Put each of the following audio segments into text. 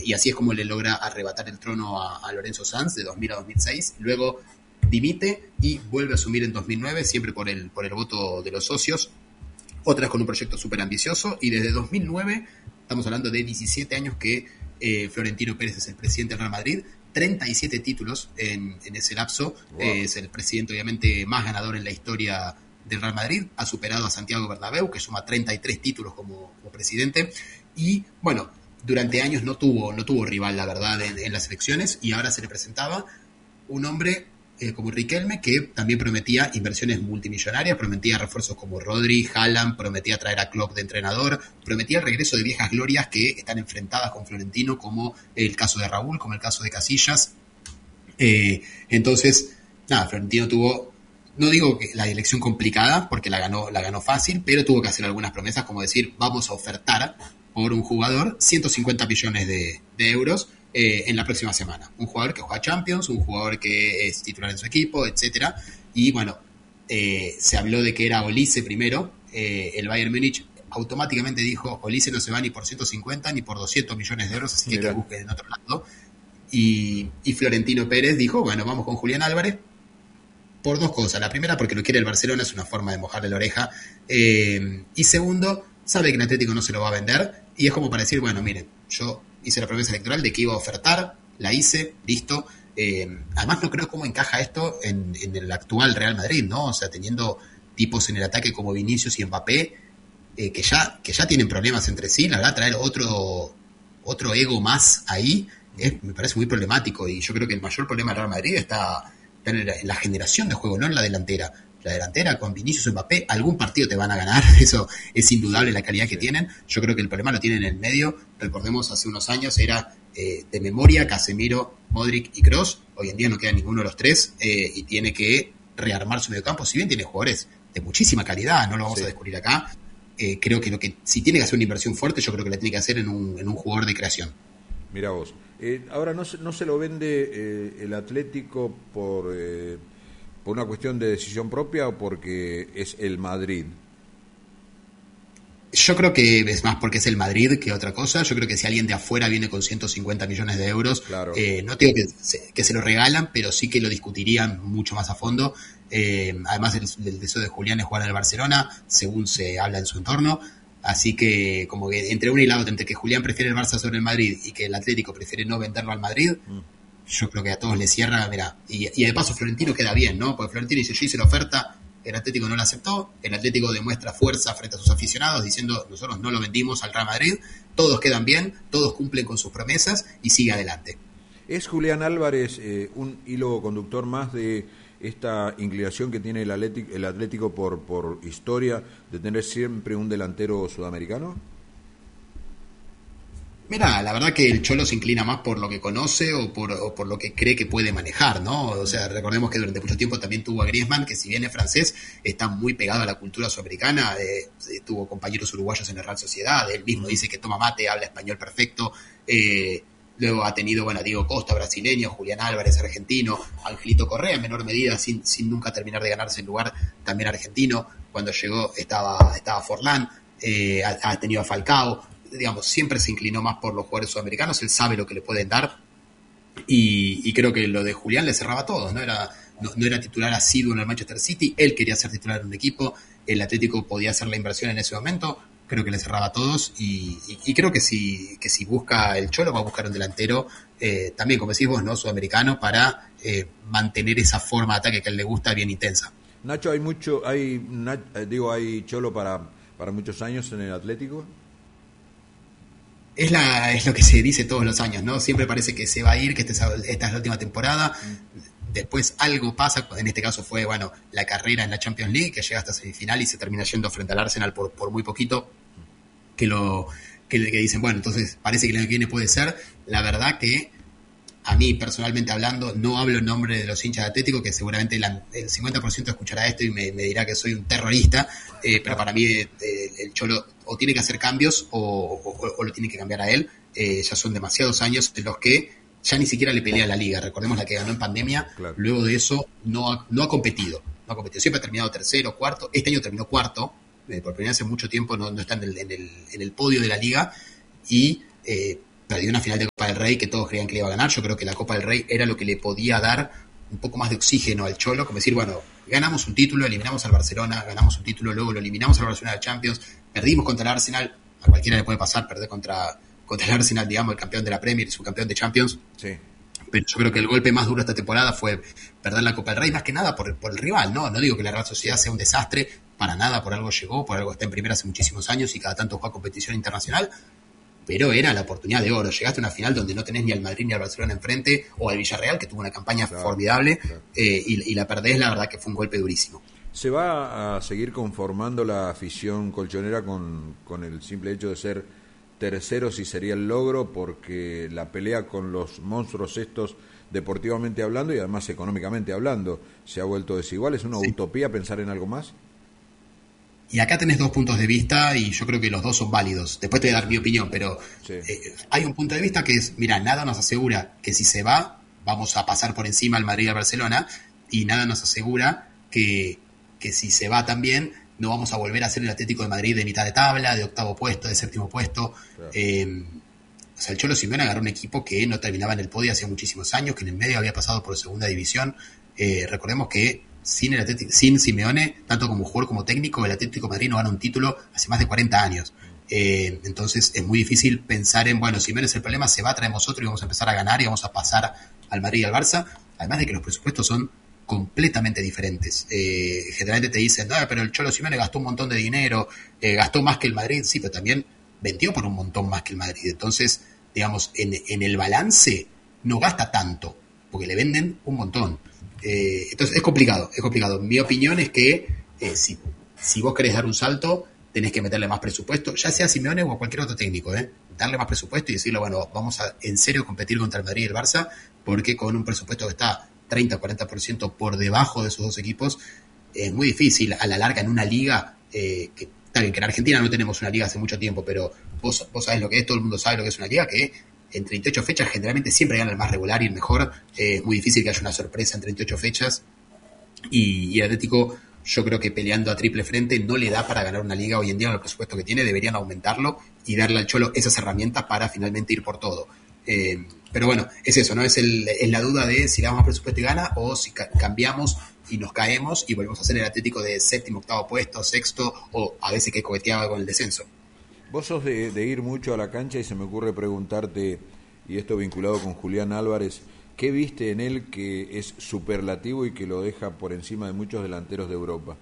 y así es como le logra arrebatar el trono a Lorenzo Sanz de 2000 a 2006. Luego dimite y vuelve a asumir en 2009, siempre por el voto de los socios, otras con un proyecto súper ambicioso, y desde 2009, estamos hablando de 17 años que Florentino Pérez es el presidente del Real Madrid, 37 títulos en ese lapso. Wow. Es el presidente obviamente más ganador en la historia del Real Madrid, ha superado a Santiago Bernabéu, que suma 33 títulos como presidente, y bueno, durante años no tuvo rival, la verdad, en las elecciones, y ahora se le presentaba un hombre como Riquelme, que también prometía inversiones multimillonarias, prometía refuerzos como Rodri, Haaland, prometía traer a Klopp de entrenador, prometía el regreso de viejas glorias que están enfrentadas con Florentino, como el caso de Raúl, como el caso de Casillas. Entonces, nada, Florentino tuvo, no digo que la elección complicada, porque la ganó fácil, pero tuvo que hacer algunas promesas, como decir, vamos a ofertar por un jugador 150 millones de euros en la próxima semana. Un jugador que juega Champions, un jugador que es titular en su equipo, etcétera. Y bueno, se habló de que era Olise primero. El Bayern Múnich automáticamente dijo, Olise no se va ni por 150 ni por 200 millones de euros, así que busquen en otro lado. Y Florentino Pérez dijo, bueno, vamos con Julián Álvarez por dos cosas. La primera, porque lo quiere el Barcelona, es una forma de mojarle la oreja. Y segundo, sabe que el Atlético no se lo va a vender, y es como para decir, bueno, miren, yo hice la promesa electoral de que iba a ofertar, la hice, listo. Además no creo cómo encaja esto en el actual Real Madrid, ¿no? O sea, teniendo tipos en el ataque como Vinicius y Mbappé, que ya tienen problemas entre sí, la verdad, traer otro ego más ahí me parece muy problemático, y yo creo que el mayor problema del Real Madrid está en la generación de juego, no en la delantera. La delantera con Vinicius y Mbappé, algún partido te van a ganar, eso es indudable, la calidad que tienen. Yo creo que el problema lo tienen en el medio. Recordemos, hace unos años era de memoria Casemiro, Modric y Kroos. Hoy en día no queda ninguno de los tres, y tiene que rearmar su mediocampo. Si bien tiene jugadores de muchísima calidad, no lo vamos a descubrir acá, creo que si tiene que hacer una inversión fuerte, yo creo que la tiene que hacer en un jugador de creación. Mira vos, ahora no se lo vende el Atlético por una cuestión de decisión propia o porque es el Madrid. Yo creo que es más porque es el Madrid que otra cosa. Yo creo que si alguien de afuera viene con 150 millones de euros, claro, no digo que se lo regalan, pero sí que lo discutirían mucho más a fondo. Además, el deseo de Julián es jugar en el Barcelona, según se habla en su entorno. Así que, como que entre una y la otra, entre que Julián prefiere el Barça sobre el Madrid y que el Atlético prefiere no venderlo al Madrid, yo creo que a todos les cierra, mira, y de paso Florentino queda bien, ¿no? Porque Florentino dice, yo hice la oferta, el Atlético no la aceptó, el Atlético demuestra fuerza frente a sus aficionados diciendo, nosotros no lo vendimos al Real Madrid, todos quedan bien, todos cumplen con sus promesas y sigue adelante. ¿Es Julián Álvarez un hilo conductor más de esta inclinación que tiene el Atlético por historia de tener siempre un delantero sudamericano? Mira, la verdad que el Cholo se inclina más por lo que conoce o por lo que cree que puede manejar, ¿no? O sea, recordemos que durante mucho tiempo también tuvo a Griezmann, que si bien es francés, está muy pegado a la cultura sudamericana, tuvo compañeros uruguayos en la Real Sociedad, él mismo dice que toma mate, habla español perfecto, luego ha tenido, bueno, Diego Costa, brasileño, Julián Álvarez, argentino, Angelito Correa, en menor medida, sin nunca terminar de ganarse el lugar, también argentino. Cuando llegó estaba Forlán, ha tenido a Falcao, digamos, siempre se inclinó más por los jugadores sudamericanos, él sabe lo que le pueden dar, y creo que lo de Julián le cerraba todo, no era titular asiduo en el Manchester City, él quería ser titular en un equipo, el Atlético podía hacer la inversión en ese momento, creo que le cerraba a todos, y creo que si busca el Cholo va a buscar un delantero, también como decís vos, ¿no? Sudamericano, para mantener esa forma de ataque que a él le gusta, bien intensa. Nacho, hay Cholo para muchos años en el Atlético. Es lo que se dice todos los años, ¿no? Siempre parece que se va a ir, que esta es la última temporada. Después algo pasa, en este caso fue, bueno, la carrera en la Champions League, que llega hasta semifinal y se termina yendo frente al Arsenal por muy poquito, que dicen, bueno, entonces parece que el año que viene puede ser. La verdad que a mí, personalmente hablando, no hablo en nombre de los hinchas de Atlético, que seguramente el 50% escuchará esto y me dirá que soy un terrorista, pero para mí el Cholo o tiene que hacer cambios o lo tiene que cambiar a él. Ya son demasiados años en los que ya ni siquiera le pelea a la Liga. Recordemos la que ganó en pandemia, claro. Luego de eso no ha competido. Siempre ha terminado tercero, cuarto. Este año terminó cuarto, por primera vez hace mucho tiempo no está en el podio de la Liga, y perdió una final de Copa del Rey, que todos creían que le iba a ganar. Yo creo que la Copa del Rey era lo que le podía dar un poco más de oxígeno al Cholo, como decir, bueno, ganamos un título, eliminamos al Barcelona, ganamos un título, luego lo eliminamos al Barcelona de Champions, perdimos contra el Arsenal, a cualquiera le puede pasar perder contra el Arsenal, digamos, el campeón de la Premier y subcampeón de Champions. Sí. Pero yo creo que el golpe más duro esta temporada fue perder la Copa del Rey, más que nada por el rival, ¿no? No digo que la Real Sociedad sea un desastre, para nada, por algo llegó, por algo está en primera hace muchísimos años y cada tanto juega competición internacional, pero era la oportunidad de oro. Llegaste a una final donde no tenés ni al Madrid ni al Barcelona enfrente, o al Villarreal, que tuvo una campaña formidable, y la perdés, la verdad que fue un golpe durísimo. ¿Se va a seguir conformando la afición colchonera con el simple hecho de ser tercero, si sería el logro, porque la pelea con los monstruos estos, deportivamente hablando y además económicamente hablando, se ha vuelto desigual? ¿Es una utopía pensar en algo más? Y acá tenés dos puntos de vista y yo creo que los dos son válidos. Después te voy a dar mi opinión, pero hay un punto de vista que es, mira, nada nos asegura que si se va, vamos a pasar por encima al Madrid y al Barcelona, y nada nos asegura que si se va también, no vamos a volver a ser el Atlético de Madrid de mitad de tabla, de octavo puesto, de séptimo puesto. Claro. O sea, el Cholo Simeone agarró un equipo que no terminaba en el podio hace muchísimos años, que en el medio había pasado por segunda división. Recordemos que sin Simeone, tanto como jugador como técnico, el Atlético de Madrid no gana un título hace más de 40 años. Entonces es muy difícil pensar en, bueno, Simeone es el problema, se va, traemos otro y vamos a empezar a ganar y vamos a pasar al Madrid y al Barça. Además de que los presupuestos son completamente diferentes. Generalmente te dicen, no, pero el Cholo Simeone gastó un montón de dinero, gastó más que el Madrid, sí, pero también vendió por un montón más que el Madrid. Entonces, digamos, en el balance no gasta tanto, porque le venden un montón. Entonces es complicado. Mi opinión es que si vos querés dar un salto, tenés que meterle más presupuesto, ya sea Simeone o cualquier otro técnico, darle más presupuesto y decirle, bueno, vamos a en serio competir contra el Madrid y el Barça, porque con un presupuesto que está 30-40% por debajo de esos dos equipos, es muy difícil a la larga en una liga, que está bien que en Argentina no tenemos una liga hace mucho tiempo, pero vos sabés lo que es, todo el mundo sabe lo que es una liga, que en 38 fechas generalmente siempre gana el más regular y el mejor. Es muy difícil que haya una sorpresa en 38 fechas, y el Atlético, yo creo que peleando a triple frente no le da para ganar una liga hoy en día con el presupuesto que tiene. Deberían aumentarlo y darle al Cholo esas herramientas para finalmente ir por todo. Pero bueno, es eso, ¿no? Es la duda de si le damos más presupuesto y gana, o si cambiamos y nos caemos y volvemos a ser el Atlético de séptimo, octavo puesto, sexto, o a veces que coqueteaba con el descenso. Vos sos de ir mucho a la cancha y se me ocurre preguntarte, y esto vinculado con Julián Álvarez, ¿qué viste en él que es superlativo y que lo deja por encima de muchos delanteros de Europa?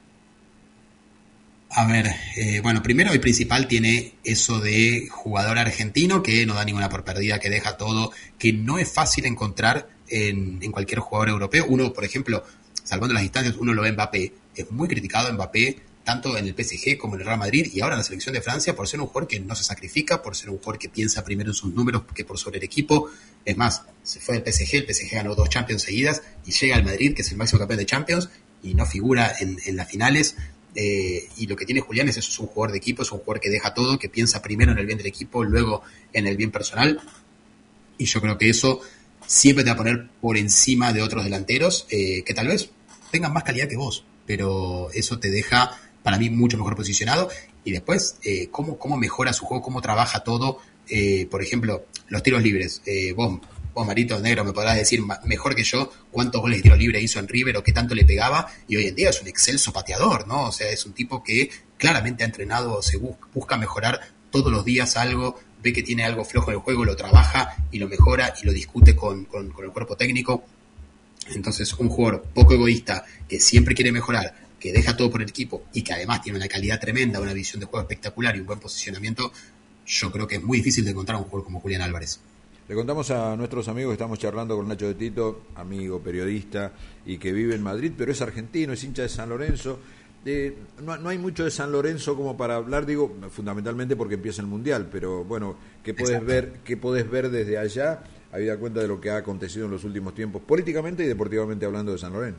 A ver, bueno, primero y principal tiene eso de jugador argentino que no da ninguna por perdida, que deja todo, que no es fácil encontrar en cualquier jugador europeo. Uno, por ejemplo, salvando las distancias, uno lo ve en Mbappé, es muy criticado Mbappé, tanto en el PSG como en el Real Madrid y ahora en la selección de Francia, por ser un jugador que no se sacrifica, por ser un jugador que piensa primero en sus números que por sobre el equipo. Es más, se fue del PSG, el PSG ganó 2 Champions seguidas y llega al Madrid, que es el máximo campeón de Champions, y no figura en las finales. Y lo que tiene Julián es eso, es un jugador de equipo, es un jugador que deja todo, que piensa primero en el bien del equipo, luego en el bien personal, y yo creo que eso siempre te va a poner por encima de otros delanteros que tal vez tengan más calidad que vos, pero eso te deja para mí mucho mejor posicionado. Y después cómo mejora su juego, cómo trabaja todo, por ejemplo, los tiros libres. Vos, Marito Negro, me podrás decir mejor que yo cuántos goles de tiro libre hizo en River o qué tanto le pegaba, y hoy en día es un excelso pateador, ¿no? O sea, es un tipo que claramente ha entrenado, se busca mejorar todos los días algo, ve que tiene algo flojo en el juego, lo trabaja y lo mejora y lo discute con el cuerpo técnico. Entonces, un jugador poco egoísta, que siempre quiere mejorar, que deja todo por el equipo y que además tiene una calidad tremenda, una visión de juego espectacular y un buen posicionamiento, yo creo que es muy difícil de encontrar un jugador como Julián Álvarez. Le contamos a nuestros amigos que estamos charlando con Nacho de Tito, amigo, periodista, y que vive en Madrid, pero es argentino, es hincha de San Lorenzo. No hay mucho de San Lorenzo como para hablar, digo, fundamentalmente porque empieza el Mundial, pero bueno, ¿qué podés ver desde allá, habida cuenta de lo que ha acontecido en los últimos tiempos, políticamente y deportivamente hablando de San Lorenzo?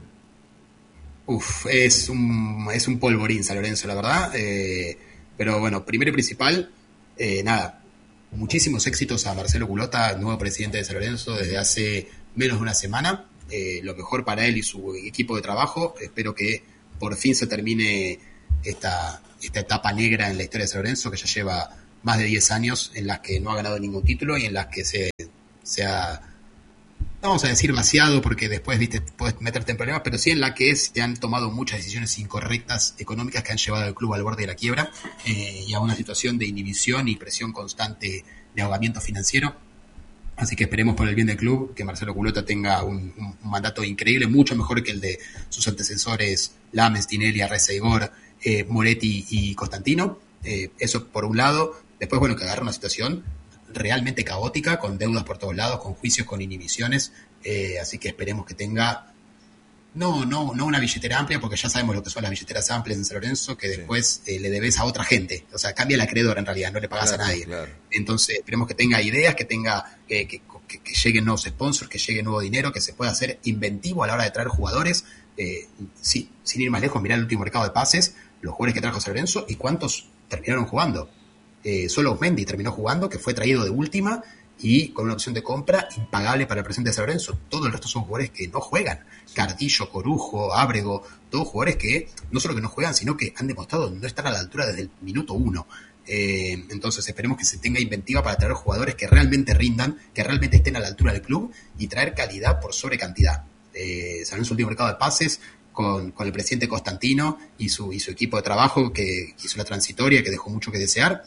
Es un polvorín San Lorenzo, la verdad. Pero bueno, primero y principal, nada, muchísimos éxitos a Marcelo Culota, nuevo presidente de San Lorenzo desde hace menos de una semana. Lo mejor para él y su equipo de trabajo. Espero que por fin se termine esta etapa negra en la historia de San Lorenzo, que ya lleva más de 10 años en las que no ha ganado ningún título y en las que se ha, no vamos a decir vaciado porque después, viste, puedes meterte en problemas, pero sí en la que se han tomado muchas decisiones incorrectas económicas que han llevado al club al borde de la quiebra y a una situación de inhibición y presión constante de ahogamiento financiero. Así que esperemos por el bien del club que Marcelo Culota tenga un mandato increíble, mucho mejor que el de sus antecesores Lames, Tinelli, Arreza Igor, Moretti y Costantino. Eso por un lado. Después, bueno, que agarra una situación realmente caótica, con deudas por todos lados, con juicios, con inhibiciones. Así que esperemos que tenga no una billetera amplia, porque ya sabemos lo que son las billeteras amplias en San Lorenzo, que después le debes a otra gente. O sea, cambia el acreedor en realidad, no le pagas a nadie. Claro. Entonces, esperemos que tenga ideas, que tenga que lleguen nuevos sponsors, que llegue nuevo dinero, que se pueda hacer inventivo a la hora de traer jugadores. Sí, sin ir más lejos, mirá el último mercado de pases, los jugadores que trajo San Lorenzo y cuántos terminaron jugando. Solo Mendy terminó jugando, que fue traído de última y con una opción de compra impagable para el presente de San Lorenzo. Todo el resto son jugadores que no juegan. Cardillo, Corujo, Ábrego, todos jugadores que no solo que no juegan, sino que han demostrado no estar a la altura desde el minuto 1. Entonces esperemos que se tenga inventiva para traer jugadores que realmente rindan, que realmente estén a la altura del club y traer calidad por sobre cantidad. San Lorenzo último mercado de pases con el presidente Costantino y su equipo de trabajo que hizo la transitoria, que dejó mucho que desear.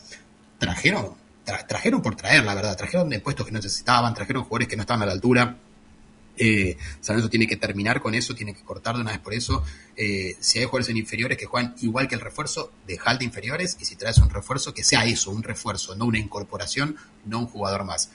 Trajeron por traer, la verdad, trajeron de puestos que no necesitaban, trajeron jugadores que no estaban a la altura. San Lorenzo tiene que terminar con eso, tiene que cortar de una vez por eso. Si hay jugadores en inferiores que juegan igual que el refuerzo, dejad de inferiores, y si traes un refuerzo, que sea eso, un refuerzo, no una incorporación, no un jugador más.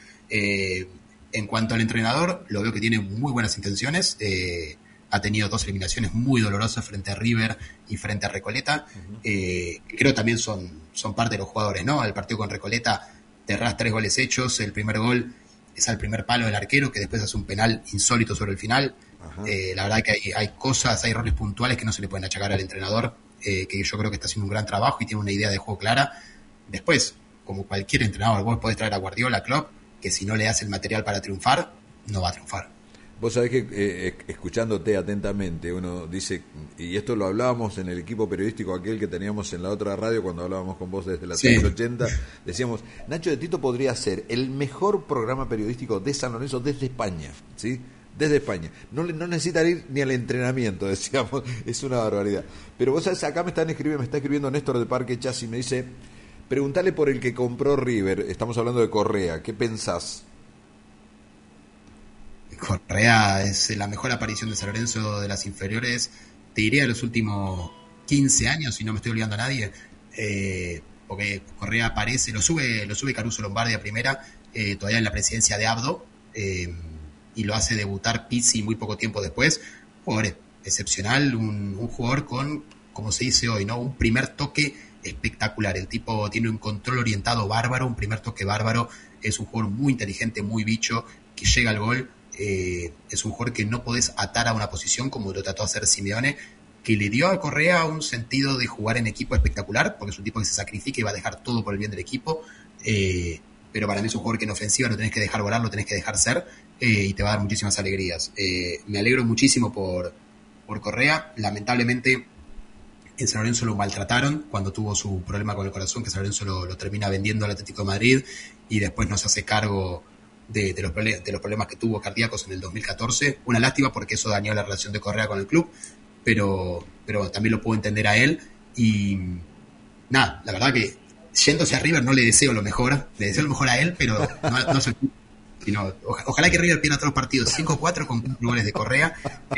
En cuanto al entrenador, lo veo que tiene muy buenas intenciones. Ha tenido 2 eliminaciones muy dolorosas frente a River y frente a Recoleta. Creo también son parte de los jugadores, ¿no? El partido con Recoleta, te erras 3 goles hechos, el primer gol es al primer palo del arquero, que después hace un penal insólito sobre el final. La verdad que hay cosas, hay errores puntuales que no se le pueden achacar al entrenador, que yo creo que está haciendo un gran trabajo y tiene una idea de juego clara. Después, como cualquier entrenador, vos podés traer a Guardiola, a Klopp, que si no le das el material para triunfar, no va a triunfar. Vos sabés que escuchándote atentamente, uno dice, y esto lo hablábamos en el equipo periodístico aquel que teníamos en la otra radio cuando hablábamos con vos desde la 180, decíamos, Nacho de Tito podría ser el mejor programa periodístico de San Lorenzo desde España, ¿sí? Desde España. No necesitan ir ni al entrenamiento, decíamos, es una barbaridad. Pero vos sabés, acá me está escribiendo Néstor de Parque Chas y me dice, preguntale por el que compró River, estamos hablando de Correa, ¿qué pensás? Correa es la mejor aparición de San Lorenzo de las inferiores, te diría de los últimos 15 años, si no me estoy olvidando a nadie, porque Correa aparece, lo sube Caruso Lombardi a primera, todavía en la presidencia de Abdo, y lo hace debutar Pizzi muy poco tiempo después. Jugador excepcional, un jugador con, como se dice hoy, ¿no? Un primer toque espectacular. El tipo tiene un control orientado bárbaro, un primer toque bárbaro, es un jugador muy inteligente, muy bicho, que llega al gol. Es un jugador que no podés atar a una posición como lo trató de hacer Simeone, que le dio a Correa un sentido de jugar en equipo espectacular, porque es un tipo que se sacrifica y va a dejar todo por el bien del equipo, pero para mí es un jugador que en ofensiva lo tenés que dejar volar, lo tenés que dejar ser, y te va a dar muchísimas alegrías. Me alegro muchísimo por Correa. Lamentablemente en San Lorenzo lo maltrataron cuando tuvo su problema con el corazón, que San Lorenzo lo termina vendiendo al Atlético de Madrid y después no se hace cargo de los problemas que tuvo cardíacos en el 2014. Una lástima porque eso dañó la relación de Correa con el club, pero también lo puedo entender a él. Y nada, la verdad que yéndose a River no le deseo lo mejor, le deseo lo mejor a él, pero no soy, sino, ojalá que River pierda todos los partidos 5-4 con 4 goles de Correa.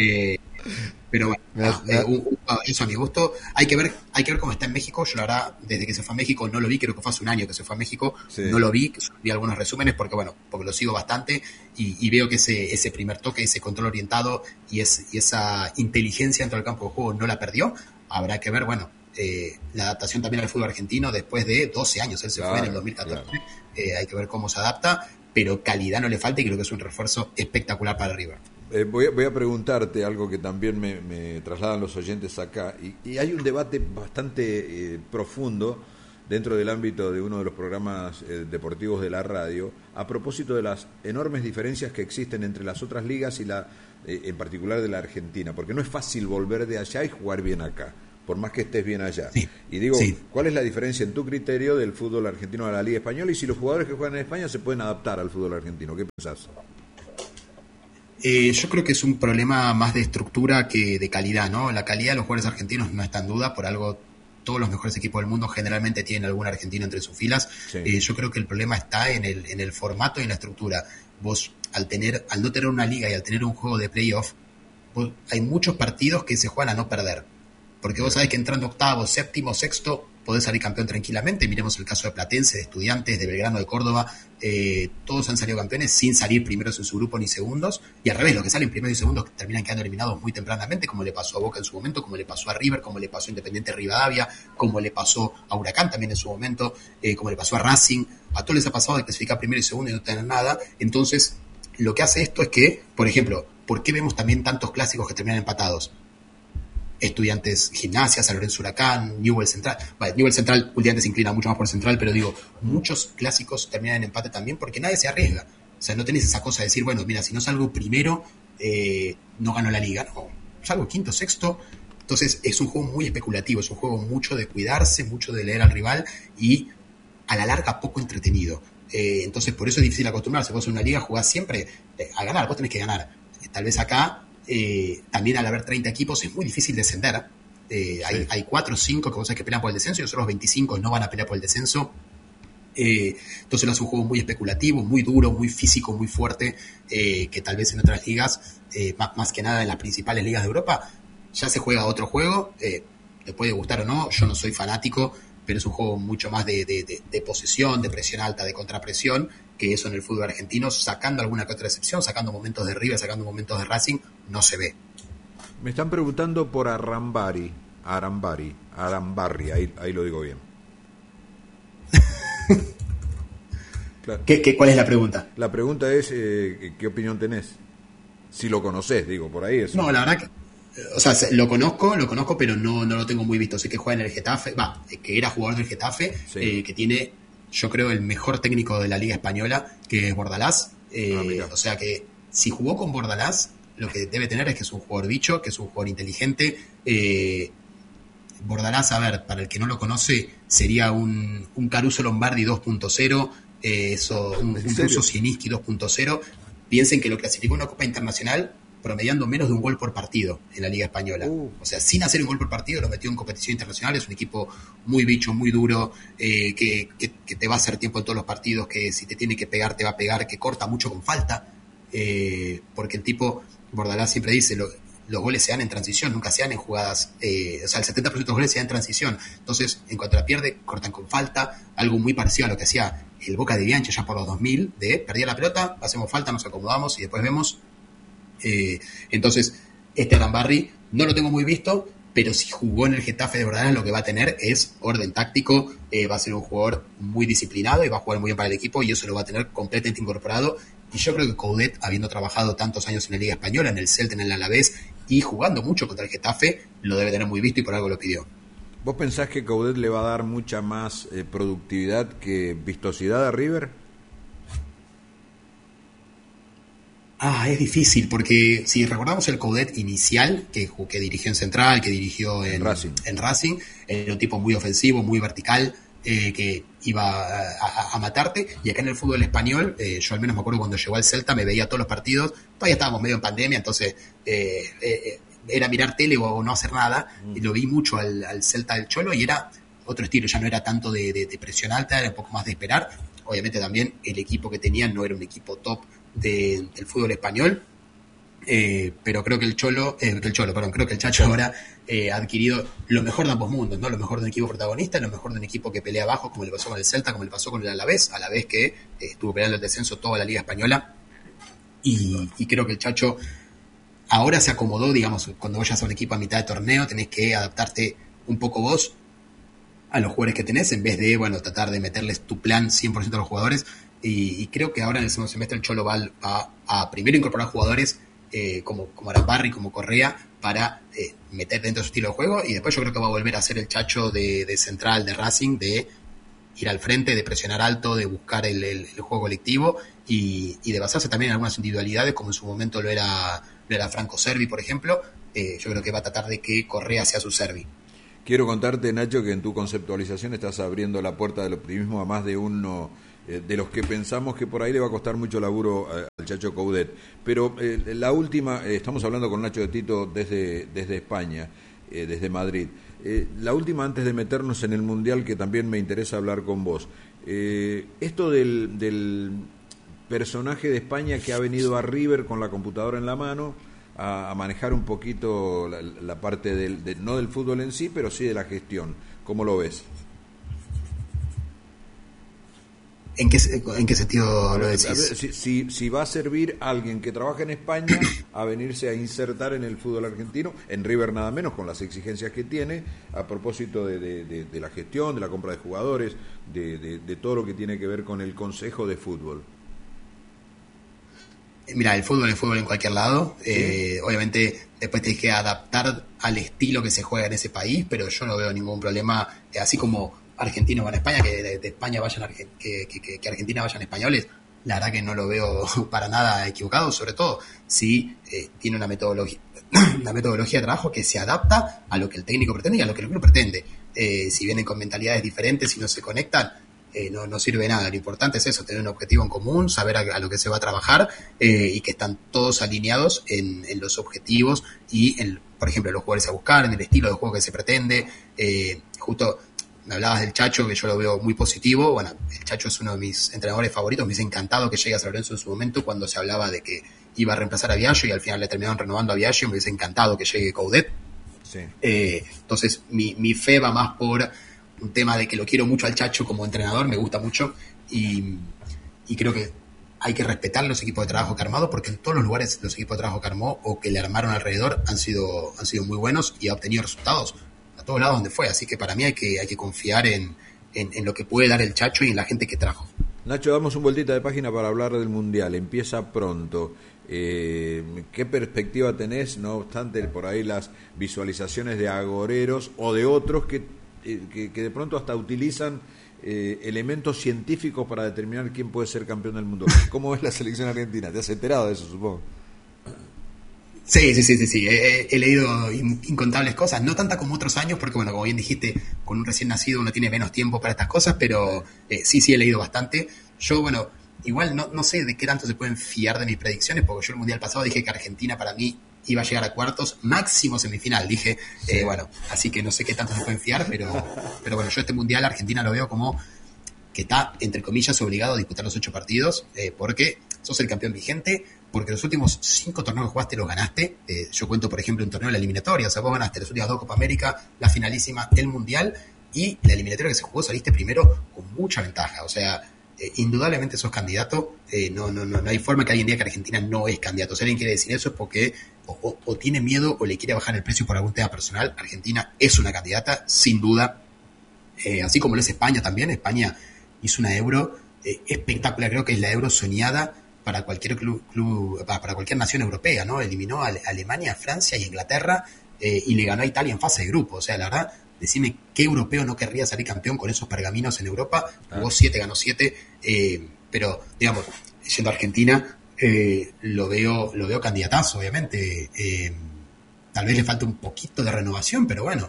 Pero bueno, eso a mi gusto. Hay que ver cómo está en México. Yo la verdad, desde que se fue a México no lo vi, creo que fue hace un año que se fue a México, no lo vi algunos resúmenes porque lo sigo bastante y veo que ese primer toque, ese control orientado y esa inteligencia dentro del campo de juego no la perdió. Habrá que ver, la adaptación también al fútbol argentino después de 12 años, él se fue en el 2014, hay que ver cómo se adapta, pero calidad no le falta y creo que es un refuerzo espectacular para River. Voy a preguntarte algo que también me trasladan los oyentes acá, y hay un debate bastante profundo dentro del ámbito de uno de los programas deportivos de la radio, a propósito de las enormes diferencias que existen entre las otras ligas y en particular de la Argentina, porque no es fácil volver de allá y jugar bien acá, por más que estés bien allá. Sí, Y digo, sí. ¿cuál es la diferencia en tu criterio del fútbol argentino a la Liga Española? Y si los jugadores que juegan en España se pueden adaptar al fútbol argentino, ¿qué pensás? Yo creo que es un problema más de estructura que de calidad, ¿no? La calidad de los jugadores argentinos no está en duda, por algo todos los mejores equipos del mundo generalmente tienen algún argentino entre sus filas. Sí. Yo creo que el problema está en el formato y en la estructura. Vos, al no tener una liga y al tener un juego de playoff, hay muchos partidos que se juegan a no perder. Porque vos sabés que entrando octavo, séptimo, sexto, podés salir campeón tranquilamente. Miremos el caso de Platense, de Estudiantes, de Belgrano, de Córdoba. Todos han salido campeones sin salir primeros en su grupo ni segundos. Y al revés, los que salen primeros y segundos terminan quedando eliminados muy tempranamente, como le pasó a Boca en su momento, como le pasó a River, como le pasó a Independiente Rivadavia, como le pasó a Huracán también en su momento, como le pasó a Racing. A todos les ha pasado de clasificar primero y segundo y no tener nada. Entonces, lo que hace esto es que, por ejemplo, ¿por qué vemos también tantos clásicos que terminan empatados? Estudiantes Gimnasia, San Lorenzo Huracán, Newell's Central. Bueno, Newell's Central últimamente se inclina mucho más por Central, pero digo, muchos clásicos terminan en empate también porque nadie se arriesga. O sea, no tenés esa cosa de decir, bueno, mira, si no salgo primero, no gano la liga. No, salgo quinto, sexto. Entonces es un juego muy especulativo, es un juego mucho de cuidarse, mucho de leer al rival y a la larga poco entretenido. Entonces por eso es difícil acostumbrarse. Vos en una liga jugás siempre a ganar, vos tenés que ganar. Tal vez acá también al haber 30 equipos es muy difícil descender. Sí. Hay 4 o 5 que vos sabés que pelean por el descenso y los otros 25 no van a pelear por el descenso. Entonces lo hace un juego muy especulativo, muy duro, muy físico, muy fuerte, que tal vez en otras ligas, más que nada en las principales ligas de Europa, ya se juega otro juego. Te puede gustar o no, yo no soy fanático, pero es un juego mucho más de posesión, de presión alta, de contrapresión, que eso en el fútbol argentino, sacando alguna que otra excepción, sacando momentos de River, sacando momentos de Racing, no se ve. Me están preguntando por Arambarri, ahí lo digo bien. Claro. ¿Cuál es la pregunta? La pregunta es, ¿qué opinión tenés? Si lo conocés, digo, por ahí es. No, la verdad que, o sea, lo conozco, pero no lo tengo muy visto. Sé que juega en el Getafe, que era jugador del Getafe, sí. Que tiene, yo creo, el mejor técnico de la Liga Española, que es Bordalás. O sea que si jugó con Bordalás, lo que debe tener es que es un jugador bicho, que es un jugador inteligente. Bordalás, a ver, para el que no lo conoce, sería un Caruso Lombardi 2.0, un Russo Zielinski 2.0. Piensen que lo clasificó en una Copa Internacional promediando menos de un gol por partido en la Liga Española. O sea, sin hacer un gol por partido, lo metió en competición internacional. Es un equipo muy bicho, muy duro, que te va a hacer tiempo en todos los partidos, que si te tiene que pegar, te va a pegar, que corta mucho con falta, porque el tipo, Bordalás siempre dice, los goles se dan en transición, nunca se dan en jugadas, o sea, el 70% de los goles se dan en transición. Entonces, en cuanto la pierde, cortan con falta, algo muy parecido a lo que hacía el Boca de Bianchi ya por los 2000, de perdía la pelota, hacemos falta, nos acomodamos y después vemos. Entonces, este Arambarri no lo tengo muy visto, pero si jugó en el Getafe de verdad, lo que va a tener es orden táctico, va a ser un jugador muy disciplinado y va a jugar muy bien para el equipo y eso lo va a tener completamente incorporado. Y yo creo que Coudet, habiendo trabajado tantos años en la Liga Española, en el Celta, en el Alavés y jugando mucho contra el Getafe, lo debe tener muy visto y por algo lo pidió. ¿Vos pensás que Coudet le va a dar mucha más productividad que vistosidad a River? Es difícil, porque si recordamos el Coudet inicial, que dirigió en Central, que dirigió en Racing, era un tipo muy ofensivo, muy vertical, que iba a matarte, y acá en el fútbol español, yo al menos me acuerdo cuando llegó al Celta, me veía todos los partidos, todavía estábamos medio en pandemia, entonces era mirar tele o no hacer nada, y lo vi mucho al Celta del Cholo, y era otro estilo, ya no era tanto de presión alta, era un poco más de esperar. Obviamente también el equipo que tenían no era un equipo top del fútbol español, pero creo que creo que el Chacho ahora ha adquirido lo mejor de ambos mundos, ¿no? Lo mejor de un equipo protagonista, lo mejor de un equipo que pelea abajo, como le pasó con el Celta, como le pasó con el Alavés que estuvo peleando el descenso toda la Liga Española, y creo que el Chacho ahora se acomodó, digamos, cuando vos ya sos un equipo a mitad de torneo, tenés que adaptarte un poco vos a los jugadores que tenés, en vez de, tratar de meterles tu plan 100% a los jugadores, y creo que ahora en el segundo semestre el Cholo va a primero incorporar jugadores como Arambarri, como Correa, para meter dentro de su estilo de juego, y después yo creo que va a volver a ser el Chacho de Central, de Racing, de ir al frente, de presionar alto, de buscar el juego colectivo, y de basarse también en algunas individualidades, como en su momento lo era Franco Servi, por ejemplo. Yo creo que va a tratar de que Correa sea su Servi. Quiero contarte, Nacho, que en tu conceptualización estás abriendo la puerta del optimismo a más de uno de los que pensamos que por ahí le va a costar mucho laburo al Chacho Coudet. Pero la última, estamos hablando con Nacho de Tito desde España, desde Madrid. La última, antes de meternos en el Mundial, que también me interesa hablar con vos. Esto del personaje de España que ha venido a River con la computadora en la mano a manejar un poquito la parte no del fútbol en sí, pero sí de la gestión. ¿Cómo lo ves? ¿En qué sentido lo decís? A ver, si va a servir alguien que trabaja en España a venirse a insertar en el fútbol argentino, en River nada menos, con las exigencias que tiene, a propósito de la gestión, de la compra de jugadores, de todo lo que tiene que ver con el consejo de fútbol. Mira, el fútbol es fútbol en cualquier lado. ¿Sí? Obviamente después tienes que adaptar al estilo que se juega en ese país, pero yo no veo ningún problema, así como argentinos van a España, que de España vayan que Argentina vayan españoles. La verdad que no lo veo para nada equivocado, sobre todo si tiene una metodología de trabajo que se adapta a lo que el técnico pretende y a lo que el club pretende. Si vienen con mentalidades diferentes y no se conectan, no sirve de nada. Lo importante es eso, tener un objetivo en común, saber a lo que se va a trabajar y que están todos alineados en los objetivos y, por ejemplo, los jugadores a buscar, en el estilo de juego que se pretende. Justo me hablabas del Chacho, que yo lo veo muy positivo. Bueno, el Chacho es uno de mis entrenadores favoritos. Me hubiese encantado que llegue a San Lorenzo en su momento cuando se hablaba de que iba a reemplazar a Biagio y al final le terminaron renovando a Biagio. Me hubiese encantado que llegue Coudet. Sí. Entonces mi fe va más por un tema de que lo quiero mucho al Chacho como entrenador, me gusta mucho y creo que hay que respetar los equipos de trabajo que ha armado, porque en todos los lugares los equipos de trabajo que armó o que le armaron alrededor han sido muy buenos y ha obtenido resultados a todos lados donde fue. Así que para mí hay que confiar en lo que puede dar el Chacho y en la gente que trajo. Nacho, damos un vueltita de página para hablar del Mundial. Empieza pronto. ¿Qué perspectiva tenés? No obstante, por ahí las visualizaciones de agoreros o de otros que de pronto hasta utilizan elementos científicos para determinar quién puede ser campeón del mundo. ¿Cómo ves la selección argentina? ¿Te has enterado de eso, supongo? Sí. He leído incontables cosas, no tanta como otros años, porque bueno, como bien dijiste, con un recién nacido uno tiene menos tiempo para estas cosas, pero sí he leído bastante. Yo, bueno, igual no sé de qué tanto se pueden fiar de mis predicciones, porque yo el Mundial pasado dije que Argentina para mí iba a llegar a cuartos, máximo semifinal, dije, sí. Bueno, así que no sé qué tanto se pueden fiar, pero bueno, yo este Mundial Argentina lo veo como que está, entre comillas, obligado a disputar los 8 partidos, porque sos el campeón vigente, porque los últimos 5 torneos que jugaste los ganaste. Yo cuento, por ejemplo, un torneo de la eliminatoria, o sea, vos ganaste las últimas 2 Copa América, la finalísima, el Mundial, y la eliminatoria que se jugó saliste primero con mucha ventaja, o sea, indudablemente sos candidato. No hay forma que alguien diga que Argentina no es candidato. Si alguien quiere decir eso es porque o tiene miedo o le quiere bajar el precio por algún tema personal. Argentina es una candidata, sin duda, así como lo es España también. España hizo una Euro espectacular, creo que es la Euro soñada para cualquier club, para cualquier nación europea, ¿no? Eliminó a Alemania, Francia y Inglaterra y le ganó a Italia en fase de grupo. O sea, la verdad, decime qué europeo no querría salir campeón con esos pergaminos en Europa. Jugó 7, ganó 7, pero digamos, yendo a Argentina, lo veo candidatazo, obviamente. Tal vez le falta un poquito de renovación, pero bueno,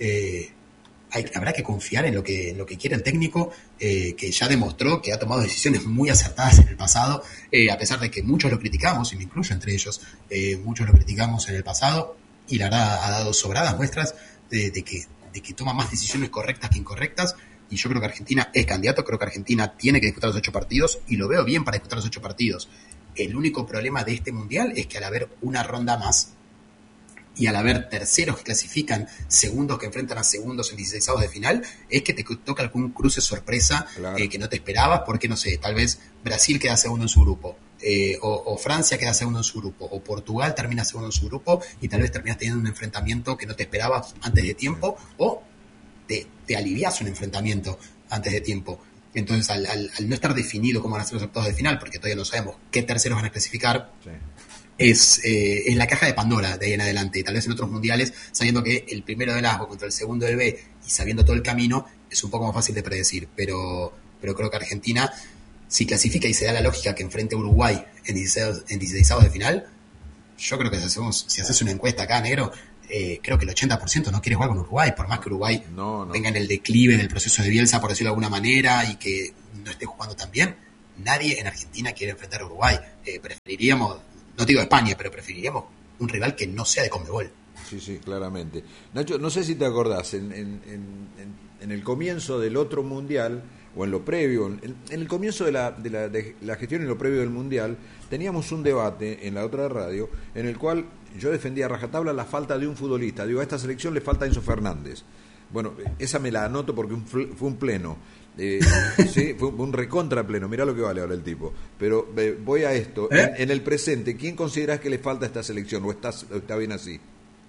habrá que confiar en lo que quiere el técnico, que ya demostró que ha tomado decisiones muy acertadas en el pasado, a pesar de que muchos lo criticamos, y me incluyo entre ellos, muchos lo criticamos en el pasado, y la verdad ha dado sobradas muestras de que toma más decisiones correctas que incorrectas, y yo creo que Argentina es candidato. Creo que Argentina tiene que disputar los 8 partidos, y lo veo bien para disputar los 8 partidos. El único problema de este Mundial es que al haber una ronda más, y al haber terceros que clasifican, segundos que enfrentan a segundos en 16avos de final, es que te toca algún cruce sorpresa, claro, que no te esperabas, porque no sé, tal vez Brasil queda segundo en su grupo, o Francia queda segundo en su grupo, o Portugal termina segundo en su grupo, y tal vez terminas teniendo un enfrentamiento que no te esperabas antes de tiempo, o te alivias un enfrentamiento antes de tiempo. Entonces, al no estar definido cómo van a ser los octavos de final, porque todavía no sabemos qué terceros van a clasificar, sí, es la caja de Pandora de ahí en adelante. Tal vez en otros mundiales, sabiendo que el primero del A va contra el segundo del B y sabiendo todo el camino, es un poco más fácil de predecir. Pero creo que Argentina, si clasifica y se da la lógica que enfrente a Uruguay en 16avos de final, yo creo que si haces una encuesta acá, negro, creo que el 80% no quiere jugar con Uruguay, por más que Uruguay venga en el declive del proceso de Bielsa, por decirlo de alguna manera, y que no esté jugando tan bien. Nadie en Argentina quiere enfrentar a Uruguay. Preferiríamos, no digo España, pero preferiríamos un rival que no sea de Conmebol. Sí, claramente. Nacho, no sé si te acordás, en el comienzo del otro Mundial, o en lo previo, en el comienzo de la gestión y lo previo del Mundial, teníamos un debate en la otra radio, en el cual yo defendía a rajatabla la falta de un futbolista. Digo, a esta selección le falta Enzo Fernández. Bueno, esa me la anoto porque fue un pleno. Sí, fue un recontra pleno, mirá lo que vale ahora el tipo. Pero voy a esto, en el presente, ¿quién considerás que le falta a esta selección o está bien así?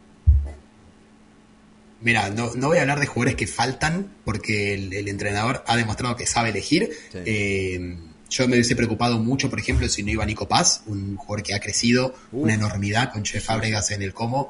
Mira, no voy a hablar de jugadores que faltan porque el entrenador ha demostrado que sabe elegir. Sí. Yo me hubiese preocupado mucho, por ejemplo, si no iba Nico Paz, un jugador que ha crecido una enormidad con Che Fábregas en el Como.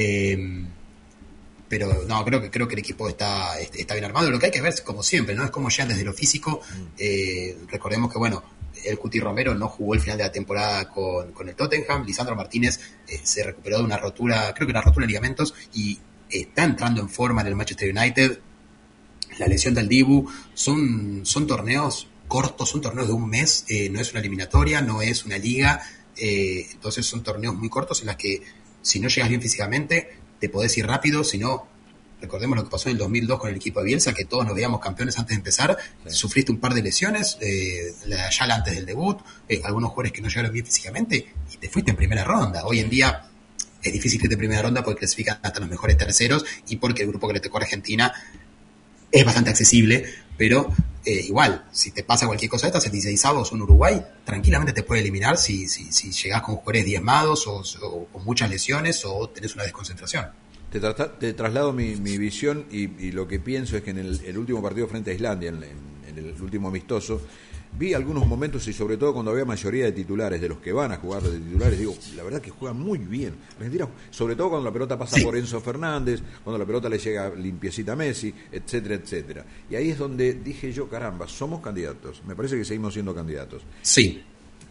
Pero no, creo que el equipo está bien armado. Lo que hay que ver, como siempre, ¿no? Es como ya desde lo físico. Recordemos que, bueno, el Cuti Romero no jugó el final de la temporada con el Tottenham. Lisandro Martínez se recuperó de una rotura, creo que una rotura de ligamentos, y está entrando en forma en el Manchester United. La lesión del Dibu, son torneos cortos, son torneos de un mes, no es una eliminatoria, no es una liga, entonces son torneos muy cortos en las que si no llegas bien físicamente te podés ir rápido. Si no, recordemos lo que pasó en el 2002 con el equipo de Bielsa, que todos nos veíamos campeones antes de empezar. Sí. Sufriste un par de lesiones ya antes del debut, algunos jugadores que no llegaron bien físicamente y te fuiste en primera ronda. Hoy en día es difícil que te primera ronda porque clasifican hasta los mejores terceros y porque el grupo que le tocó a Argentina es bastante accesible, pero igual, si te pasa cualquier cosa de estas, el 16avos un Uruguay, tranquilamente te puede eliminar si llegás con jugadores diezmados o con muchas lesiones o tenés una desconcentración. Te traslado mi visión y lo que pienso es que en el último partido frente a Islandia, en el último amistoso, vi algunos momentos y sobre todo cuando había mayoría de titulares, de los que van a jugar de titulares, digo, la verdad que juegan muy bien. Argentina, sobre todo cuando la pelota pasa por Enzo Fernández, cuando la pelota le llega limpiecita a Messi, etcétera, etcétera. Y ahí es donde dije yo, caramba, somos candidatos. Me parece que seguimos siendo candidatos. Sí.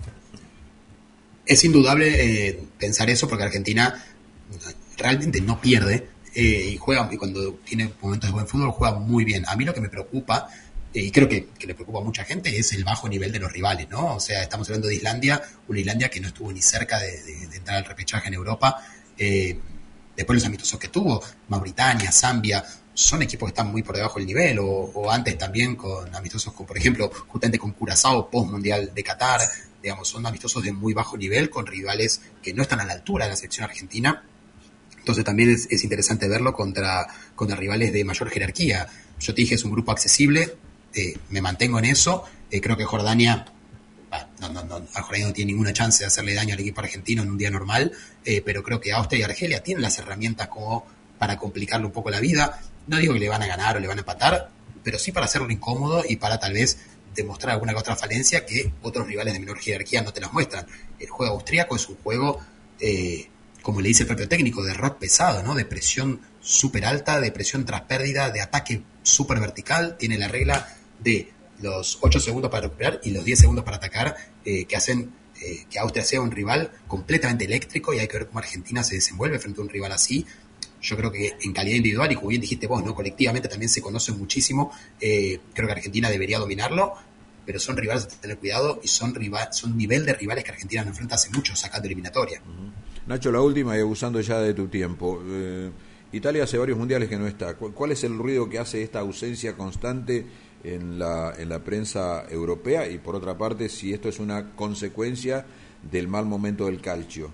Es indudable pensar eso porque Argentina realmente no pierde y juega, y cuando tiene momentos de buen fútbol juega muy bien. A mí lo que me preocupa, y creo que le preocupa a mucha gente, es el bajo nivel de los rivales, ¿no? O sea, estamos hablando de Islandia, una Islandia que no estuvo ni cerca de entrar al repechaje en Europa. Después los amistosos que tuvo, Mauritania, Zambia, son equipos que están muy por debajo del nivel, o antes también con amistosos como, por ejemplo, justamente con Curazao, post-mundial de Qatar, digamos, son amistosos de muy bajo nivel, con rivales que no están a la altura de la selección argentina. Entonces también es interesante verlo contra rivales de mayor jerarquía. Yo te dije, es un grupo accesible, me mantengo en eso. Creo que Jordania, a Jordania no tiene ninguna chance de hacerle daño al equipo argentino en un día normal, pero creo que Austria y Argelia tienen las herramientas como para complicarle un poco la vida. No digo que le van a ganar o le van a empatar, pero sí para hacerlo incómodo y para tal vez demostrar alguna que otra falencia que otros rivales de menor jerarquía no te las muestran. El juego austríaco es un juego, como le dice el propio técnico, de rock pesado, ¿no? De presión súper alta, de presión tras pérdida, de ataque súper vertical. Tiene la regla de los 8 segundos para recuperar y los 10 segundos para atacar, que hacen que Austria sea un rival completamente eléctrico, y hay que ver cómo Argentina se desenvuelve frente a un rival así. Yo creo que en calidad individual, y como bien dijiste vos, ¿no? Colectivamente también se conocen muchísimo. Creo que Argentina debería dominarlo, pero son rivales a tener cuidado y son nivel de rivales que Argentina no enfrenta hace mucho sacando eliminatoria. Nacho, la última, y abusando ya de tu tiempo. Italia hace varios mundiales que no está. ¿Cuál es el ruido que hace esta ausencia constante en la prensa europea? Y por otra parte, si esto es una consecuencia del mal momento del calcio.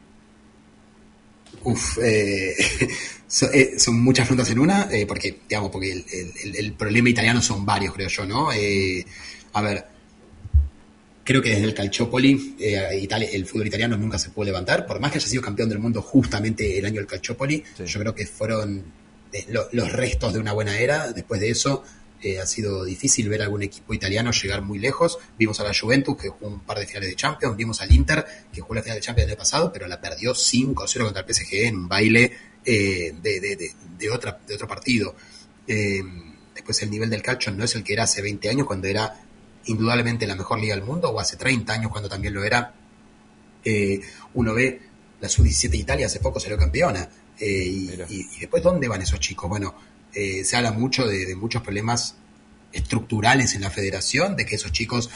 Son muchas preguntas en una, porque el problema italiano son varios, creo yo, ¿no? A ver, creo que desde el Calciopoli el fútbol italiano nunca se pudo levantar, por más que haya sido campeón del mundo justamente el año del Calciopoli. Sí. Yo creo que fueron los restos de una buena era. Después de eso ha sido difícil ver a algún equipo italiano llegar muy lejos. Vimos a la Juventus, que jugó un par de finales de Champions, vimos al Inter, que jugó la final de Champions el año pasado, pero la perdió 5-0 contra el PSG en un baile de otro partido. Después el nivel del calcio no es el que era hace 20 años, cuando era indudablemente la mejor liga del mundo, o hace 30 años cuando también lo era. Uno ve la Sub-17 de Italia, hace poco salió campeona. Y después, ¿dónde van esos chicos? Bueno, se habla mucho de muchos problemas estructurales en la federación, de que esos chicos,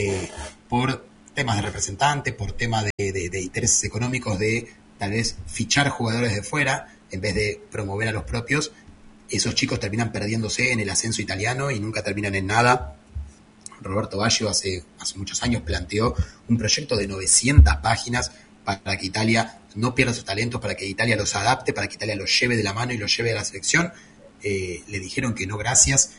por temas de representantes, por temas de intereses económicos, de tal vez fichar jugadores de fuera, en vez de promover a los propios, esos chicos terminan perdiéndose en el ascenso italiano y nunca terminan en nada. Roberto Baggio hace muchos años planteó un proyecto de 900 páginas para que Italia no pierda sus talentos, para que Italia los adapte, para que Italia los lleve de la mano y los lleve a la selección. Le dijeron que no, gracias.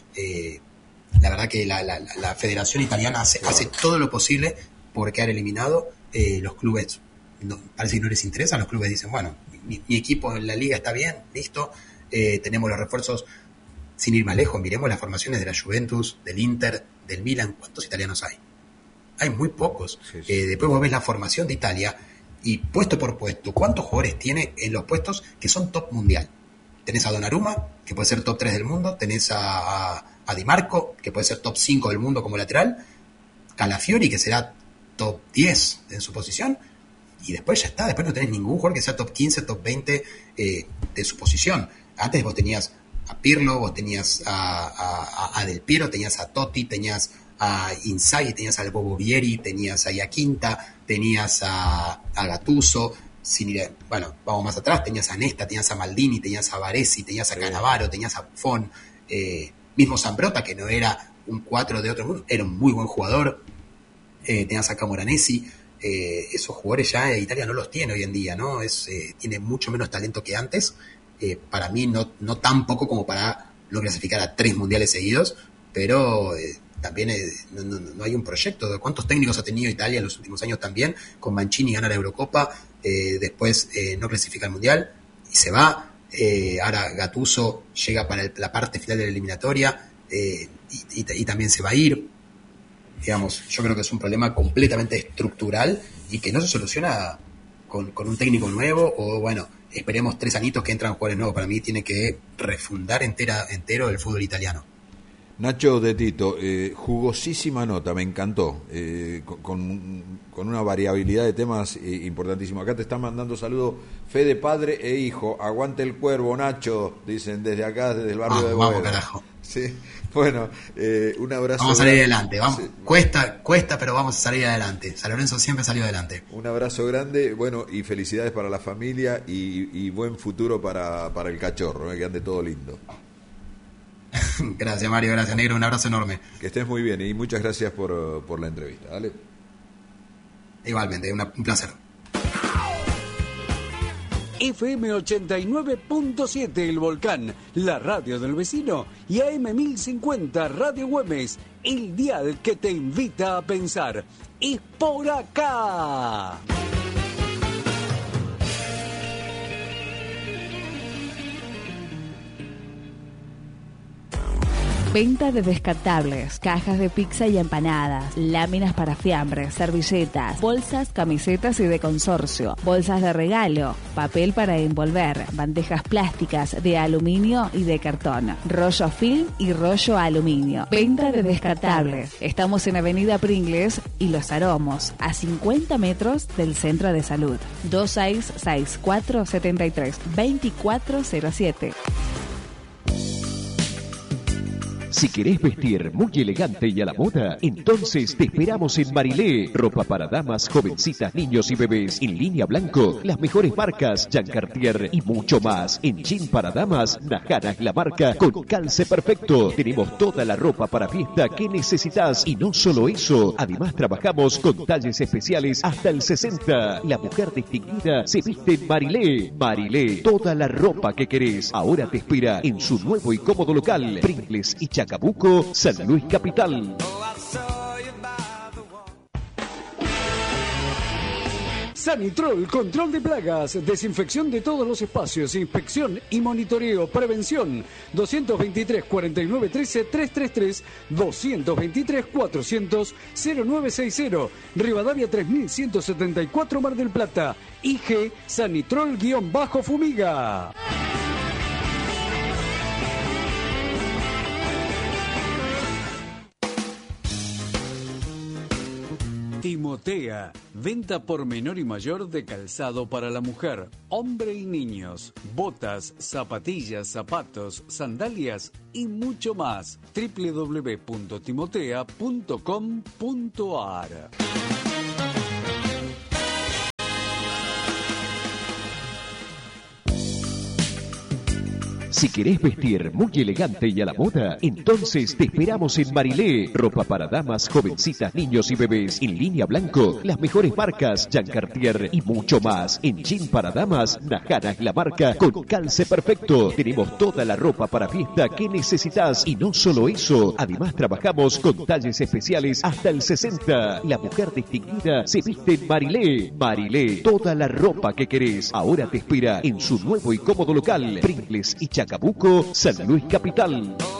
La verdad que la Federación Italiana hace todo lo posible por quedar eliminado. Los clubes, parece que no les interesa. Los clubes dicen, bueno, mi equipo en la liga está bien, listo. Tenemos los refuerzos. Sin ir más lejos, miremos las formaciones de la Juventus, del Inter, del Milan. ¿Cuántos italianos hay? Hay muy pocos. Sí. Después vos ves la formación de Italia y puesto por puesto, ¿cuántos jugadores tiene en los puestos que son top mundial? Tenés a Donnarumma, que puede ser top 3 del mundo. Tenés a Di Marco, que puede ser top 5 del mundo como lateral. Calafiori, que será top 10 en su posición. Y después ya está. Después no tenés ningún jugador que sea top 15, top 20 de su posición. Antes vos tenías a Pirlo, vos tenías a Del Piero, tenías a Totti, tenías a Inzaghi, tenías al Bobo Vieri, tenías a Iaquinta, tenías a Gattuso, bueno, vamos más atrás, tenías a Nesta, tenías a Maldini, tenías a Baresi, tenías a Cannavaro, tenías a Buffon, mismo Zambrotta, que no era un 4 de otro mundo, era un muy buen jugador, tenías a Camoranesi. Esos jugadores ya Italia no los tiene hoy en día, ¿no? Tiene mucho menos talento que antes. Para mí no tan poco como para no clasificar a 3 mundiales seguidos, pero también no hay un proyecto. ¿Cuántos técnicos ha tenido Italia en los últimos años también? Con Mancini gana la Eurocopa, después no clasifica al mundial y se va. Ahora Gattuso llega para la parte final de la eliminatoria y también se va a ir. Digamos, yo creo que es un problema completamente estructural y que no se soluciona con un técnico nuevo o, bueno, esperemos 3 añitos que entran jugadores nuevos. Para mí tiene que refundar entero el fútbol italiano. Nacho de Tito, jugosísima nota, me encantó, con una variabilidad de temas importantísimo. Acá te están mandando saludos Fede, padre e hijo. Aguante el cuervo, Nacho, dicen desde acá, desde el barrio de Boedo. Vamos, carajo. Sí, bueno, un abrazo. Vamos a salir adelante, vamos. Sí. Cuesta, pero vamos a salir adelante. San Lorenzo siempre salió adelante. Un abrazo grande, bueno, y felicidades para la familia y buen futuro para el cachorro, que ande todo lindo. Gracias, Mario, gracias, negro, un abrazo enorme. Que estés muy bien y muchas gracias por la entrevista, ¿vale? Igualmente, un placer. FM 89.7 El Volcán, la radio del vecino, y AM 1050 Radio Güemes, el dial que te invita a pensar. ¡Es por acá! Venta de descartables, cajas de pizza y empanadas, láminas para fiambres, servilletas, bolsas, camisetas y de consorcio, bolsas de regalo, papel para envolver, bandejas plásticas de aluminio y de cartón, rollo film y rollo aluminio. Venta de descartables. Estamos en Avenida Pringles y Los Aromos, a 50 metros del Centro de Salud. 266473-2407. Si querés vestir muy elegante y a la moda, entonces te esperamos en Marilé. Ropa para damas, jovencitas, niños y bebés. En línea blanco, las mejores marcas, Jean Cartier y mucho más. En jean para damas, Najara es la marca con calce perfecto. Tenemos toda la ropa para fiesta que necesitas. Y no solo eso, además trabajamos con talles especiales hasta el 60. La mujer distinguida se viste en Marilé. Marilé, toda la ropa que querés. Ahora te espera en su nuevo y cómodo local, Pringles y Chacabuco, San Luis Capital. Sanitrol, control de plagas, desinfección de todos los espacios, inspección y monitoreo, prevención. 223-4913-333, 223-400-0960, Rivadavia 3174, Mar del Plata. IG Sanitrol-Fumiga. Timotea, venta por menor y mayor de calzado para la mujer, hombre y niños, botas, zapatillas, zapatos, sandalias y mucho más. www.timotea.com.ar. Si querés vestir muy elegante y a la moda, entonces te esperamos en Marilé. Ropa para damas, jovencitas, niños y bebés. En línea blanco, las mejores marcas, Jean Cartier y mucho más. En jean para damas, Najana es la marca con calce perfecto. Tenemos toda la ropa para fiesta que necesitas. Y no solo eso, además trabajamos con talles especiales hasta el 60. La mujer distinguida se viste en Marilé. Marilé, toda la ropa que querés. Ahora te espera en su nuevo y cómodo local, Pringles y Chacabuco, San Luis Capital.